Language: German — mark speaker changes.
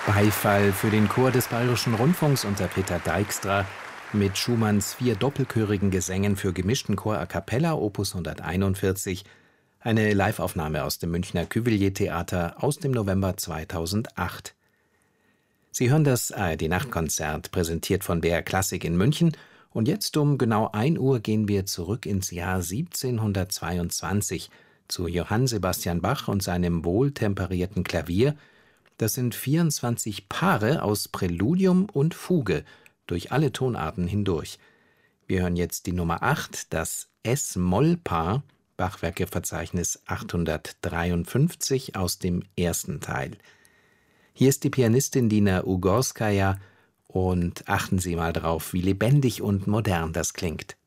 Speaker 1: Beifall für den Chor des Bayerischen Rundfunks unter Peter Dijkstra mit Schumanns 4 doppelchörigen Gesängen für gemischten Chor a cappella Opus 141, eine Liveaufnahme aus dem Münchner Cuvilliés-Theater aus dem November 2008. Sie hören das ARD-Nachtkonzert, präsentiert von BR Klassik in München, und jetzt um genau 1 Uhr gehen wir zurück ins Jahr 1722 zu Johann Sebastian Bach und seinem wohltemperierten Klavier. Das sind 24 Paare aus Präludium und Fuge durch alle Tonarten hindurch. Wir hören jetzt die Nummer 8, das Es-Moll-Paar, Bachwerkeverzeichnis 853 aus dem ersten Teil. Hier ist die Pianistin Dina Ugorskaja und achten Sie mal drauf, wie lebendig und modern das klingt.